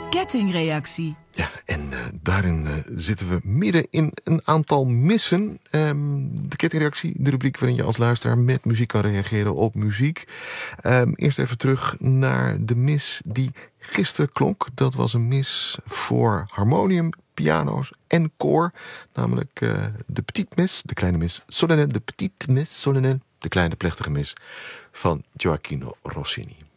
kettingreactie. Ja, en daarin zitten we midden in een aantal missen. De kettingreactie, de rubriek waarin je als luisteraar met muziek kan reageren op muziek. Eerst even terug naar de mis die gisteren klonk. Dat was een mis voor harmonium, piano's en koor. Namelijk de Petite Mis, de kleine mis solennelle, de Petite Mis solennelle, de kleine plechtige mis van Gioacchino Rossini.